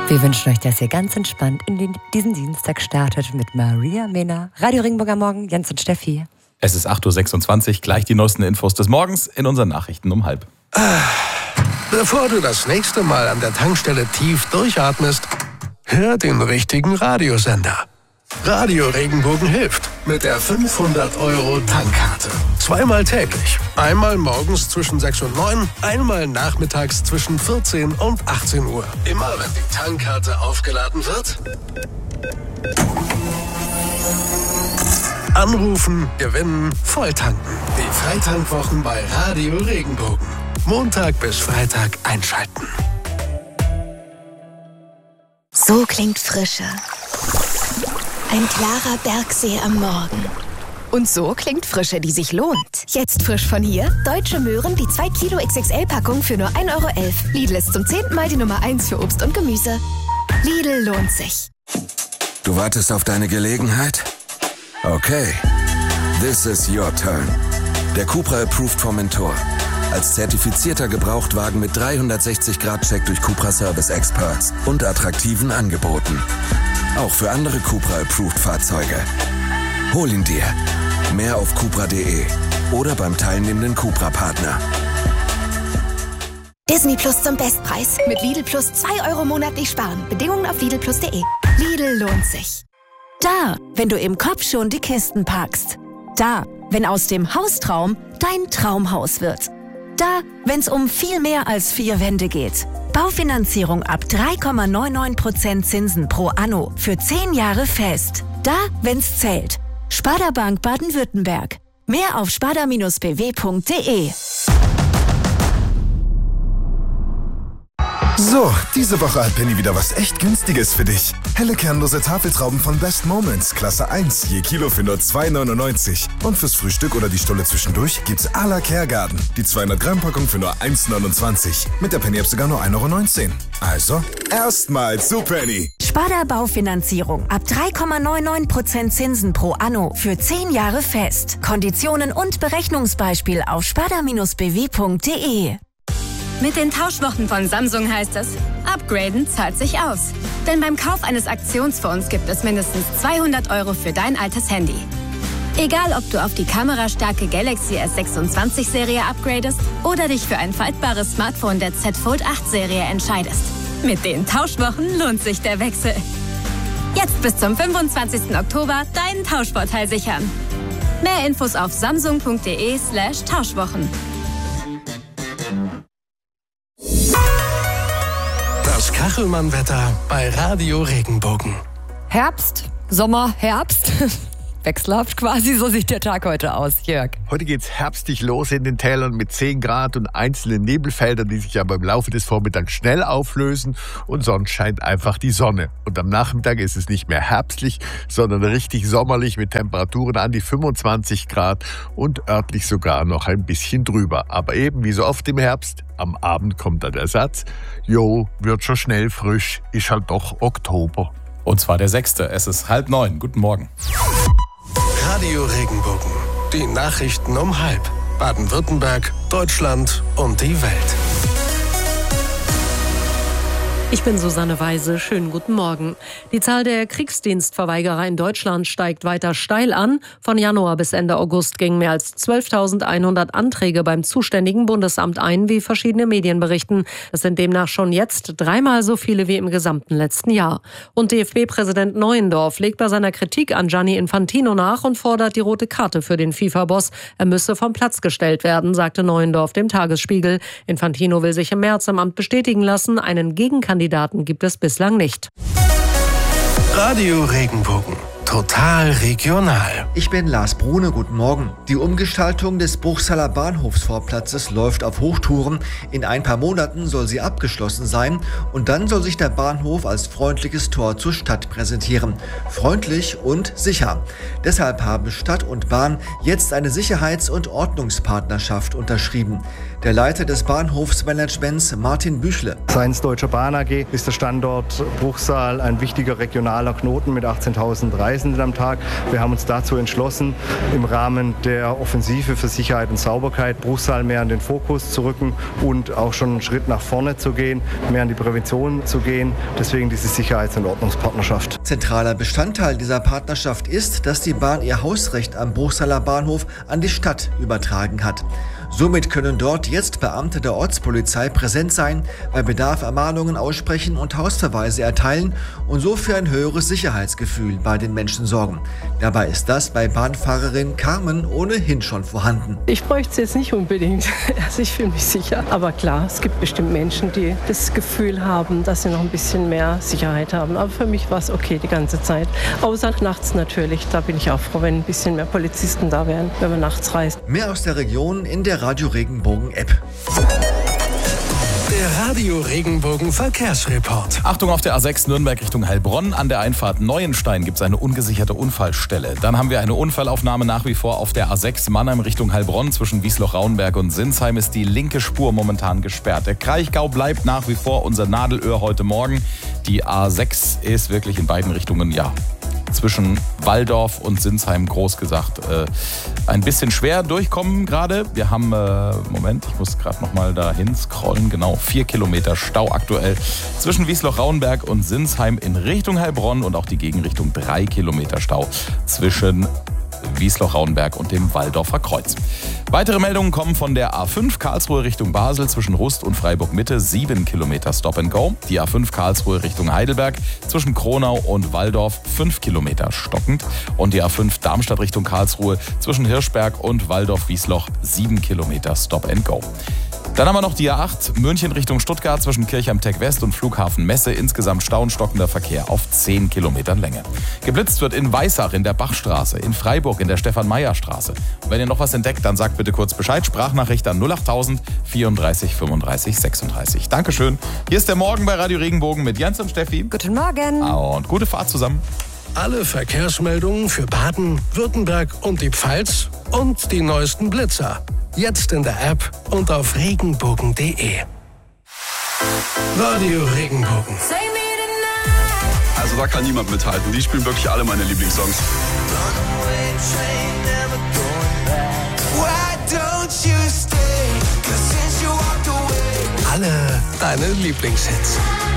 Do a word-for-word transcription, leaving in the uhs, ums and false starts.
Wir wünschen euch, dass ihr ganz entspannt in den, diesen Dienstag startet mit Maria Mena, Radio Regenburg am Morgen, Jens und Steffi. Es ist acht Uhr sechsundzwanzig, gleich die neuesten Infos des Morgens in unseren Nachrichten um halb. Ah, bevor du das nächste Mal an der Tankstelle tief durchatmest, hör den richtigen Radiosender. Radio Regenbogen hilft mit der fünfhundert Euro Tankkarte. Zweimal täglich. Einmal morgens zwischen sechs und neun, einmal nachmittags zwischen vierzehn und achtzehn Uhr. Immer wenn die Tankkarte aufgeladen wird, anrufen, gewinnen, volltanken. Die Freitankwwochen bei Radio Regenbogen. Montag bis Freitag einschalten. So klingt Frische. Ein klarer Bergsee am Morgen. Und so klingt Frische, die sich lohnt. Jetzt frisch von hier. Deutsche Möhren, die zwei Kilo X X L-Packung für nur ein Euro elf. Lidl ist zum zehnten Mal die Nummer eins für Obst und Gemüse. Lidl lohnt sich. Du wartest auf deine Gelegenheit? Okay. This is your turn. Der Cupra Approved Formentor. Als zertifizierter Gebrauchtwagen mit dreihundertsechzig Grad Check durch Cupra Service Experts und attraktiven Angeboten. Auch für andere Cupra Approved Fahrzeuge. Hol ihn dir. Mehr auf cupra punkt de oder beim teilnehmenden Cupra-Partner. Disney Plus zum Bestpreis. Mit Lidl Plus zwei Euro monatlich sparen. Bedingungen auf lidl plus punkt de. Lidl lohnt sich. Da, wenn du im Kopf schon die Kisten packst. Da, wenn aus dem Haustraum dein Traumhaus wird. Da, wenn es um viel mehr als vier Wände geht. Baufinanzierung ab drei Komma neunundneunzig Prozent Zinsen pro Anno für zehn Jahre fest. Da, wenn's zählt. Sparda Bank Baden-Württemberg. Mehr auf sparda Bindestrich b w punkt de. So, diese Woche hat Penny wieder was echt Günstiges für dich. Helle kernlose Tafeltrauben von Best Moments, Klasse eins, je Kilo für nur zwei neunundneunzig. Und fürs Frühstück oder die Stulle zwischendurch gibt's à la Kergarten. Die zweihundert Gramm Packung für nur eins neunundzwanzig. Mit der Penny-App sogar nur ein Euro neunzehn. Also, erstmal zu Penny. Sparda Baufinanzierung ab drei Komma neunundneunzig Prozent Zinsen pro Anno für zehn Jahre fest. Konditionen und Berechnungsbeispiel auf sparda Bindestrich b w punkt de. Mit den Tauschwochen von Samsung heißt es, upgraden zahlt sich aus. Denn beim Kauf eines Aktionsfonds gibt es mindestens zweihundert Euro für dein altes Handy. Egal, ob du auf die kamerastarke Galaxy S sechsundzwanzig Serie upgradest oder dich für ein faltbares Smartphone der Z Fold acht Serie entscheidest. Mit den Tauschwochen lohnt sich der Wechsel. Jetzt bis zum fünfundzwanzigsten Oktober deinen Tauschvorteil sichern. Mehr Infos auf samsung punkt de slash Tauschwochen. Das Kachelmann-Wetter bei Radio Regenbogen. Herbst, Sommer, Herbst. Wechselhaft quasi, so sieht der Tag heute aus, Jörg. Heute geht's herbstlich los in den Tälern mit zehn Grad und einzelnen Nebelfeldern, die sich aber im Laufe des Vormittags schnell auflösen und sonst scheint einfach die Sonne. Und am Nachmittag ist es nicht mehr herbstlich, sondern richtig sommerlich mit Temperaturen an die fünfundzwanzig Grad und örtlich sogar noch ein bisschen drüber. Aber eben wie so oft im Herbst, am Abend kommt dann der Satz, jo, wird schon schnell frisch, ist halt doch Oktober. Und zwar der sechste. Es ist halb neun. Guten Morgen. Radio Regenbogen. Die Nachrichten um halb. Baden-Württemberg, Deutschland und die Welt. Ich bin Susanne Weise. Schönen guten Morgen. Die Zahl der Kriegsdienstverweigerer in Deutschland steigt weiter steil an. Von Januar bis Ende August gingen mehr als zwölftausendeinhundert Anträge beim zuständigen Bundesamt ein, wie verschiedene Medien berichten. Es sind demnach schon jetzt dreimal so viele wie im gesamten letzten Jahr. Und D F B-Präsident Neuendorf legt bei seiner Kritik an Gianni Infantino nach und fordert die rote Karte für den FIFA-Boss. Er müsse vom Platz gestellt werden, sagte Neuendorf dem Tagesspiegel. Infantino will sich im März im Amt bestätigen lassen. Einen Gegenkandidaten Kandidaten gibt es bislang nicht. Radio Regenbogen. Total regional. Ich bin Lars Brune, guten Morgen. Die Umgestaltung des Bruchsaler Bahnhofsvorplatzes läuft auf Hochtouren. In ein paar Monaten soll sie abgeschlossen sein und dann soll sich der Bahnhof als freundliches Tor zur Stadt präsentieren. Freundlich und sicher. Deshalb haben Stadt und Bahn jetzt eine Sicherheits- und Ordnungspartnerschaft unterschrieben. der Leiter des Bahnhofsmanagements Martin Büchle. Seitens Deutscher Bahn A G ist der Standort Bruchsal ein wichtiger regionaler Knoten mit achtzehntausend Reisenden am Tag. Wir haben uns dazu entschlossen, im Rahmen der Offensive für Sicherheit und Sauberkeit Bruchsal mehr an den Fokus zu rücken und auch schon einen Schritt nach vorne zu gehen, mehr an die Prävention zu gehen. Deswegen diese Sicherheits- und Ordnungspartnerschaft. Zentraler Bestandteil dieser Partnerschaft ist, dass die Bahn ihr Hausrecht am Bruchsaler Bahnhof an die Stadt übertragen hat. Somit können dort jetzt Beamte der Ortspolizei präsent sein, bei Bedarf Ermahnungen aussprechen und Hausverweise erteilen und so für ein höheres Sicherheitsgefühl bei den Menschen sorgen. Dabei ist das bei Bahnfahrerin Carmen ohnehin schon vorhanden. Ich bräuchte es jetzt nicht unbedingt, also ich fühle mich sicher. Aber klar, es gibt bestimmt Menschen, die das Gefühl haben, dass sie noch ein bisschen mehr Sicherheit haben. Aber für mich war es okay die ganze Zeit. Außer nachts natürlich, da bin ich auch froh, wenn ein bisschen mehr Polizisten da wären, wenn man nachts reist. Mehr aus der Region in der Radio Regenbogen App. Der Radio Regenbogen Verkehrsreport. Achtung auf der A sechs Nürnberg Richtung Heilbronn. An der Einfahrt Neuenstein gibt es eine ungesicherte Unfallstelle. Dann haben wir eine Unfallaufnahme nach wie vor auf der A sechs Mannheim Richtung Heilbronn. Zwischen Wiesloch-Rauenberg und Sinsheim ist die linke Spur momentan gesperrt. Der Kraichgau bleibt nach wie vor unser Nadelöhr heute Morgen. Die A sechs ist wirklich in beiden Richtungen, ja, zwischen Walldorf und Sinsheim, groß gesagt, äh, ein bisschen schwer durchkommen gerade. Wir haben, äh, Moment, ich muss gerade noch mal dahin scrollen, genau, vier Kilometer Stau aktuell zwischen Wiesloch-Rauenberg und Sinsheim in Richtung Heilbronn und auch die Gegenrichtung drei Kilometer Stau zwischen Wiesloch-Rauenberg und dem Walldorfer Kreuz. Weitere Meldungen kommen von der A fünf Karlsruhe Richtung Basel zwischen Rust und Freiburg-Mitte, sieben Kilometer Stop and Go. Die A fünf Karlsruhe Richtung Heidelberg zwischen Kronau und Walldorf, fünf Kilometer stockend. Und die A fünf Darmstadt Richtung Karlsruhe zwischen Hirschberg und Walldorf-Wiesloch, sieben Kilometer Stop and Go. Dann haben wir noch die A acht München Richtung Stuttgart zwischen Kirchheim-Tech West und Flughafen Messe. Insgesamt Stau und stockender Verkehr auf zehn Kilometern Länge. Geblitzt wird in Weissach in der Bachstraße, in Freiburg in der Stefan-Meyer-Straße. Und wenn ihr noch was entdeckt, dann sagt bitte kurz Bescheid. Sprachnachricht an null achttausend vierunddreißig fünfunddreißig sechsunddreißig. Dankeschön. Hier ist der Morgen bei Radio Regenbogen mit Jens und Steffi. Guten Morgen. Und gute Fahrt zusammen. Alle Verkehrsmeldungen für Baden, Württemberg und die Pfalz und die neuesten Blitzer. Jetzt in der App und auf regenbogen punkt de. Radio Regenbogen. Also da kann niemand mithalten. Die spielen wirklich alle meine Lieblingssongs. Alle deine Lieblingshits.